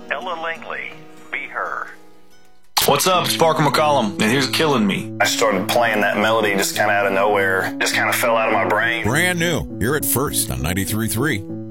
Ella Langley, Be Her. What's up? It's Parker McCollum, and here's Killing Me. I started playing that melody just kind of out of nowhere, just kind of fell out of my brain. Brand new, here at First on 93.3.